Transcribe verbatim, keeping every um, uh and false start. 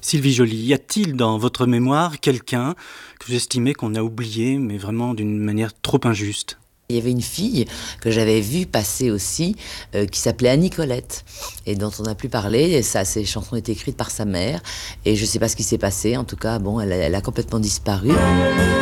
Sylvie Joly, y a-t-il dans votre mémoire quelqu'un que vous estimez qu'on a oublié, mais vraiment d'une manière trop injuste ? Il y avait une fille que j'avais vue passer aussi, euh, qui s'appelait Annie Colette, et dont on n'a plus parlé. Et ça, ces chansons étaient écrites par sa mère, et je ne sais pas ce qui s'est passé. En tout cas, bon, elle a, elle a complètement disparu.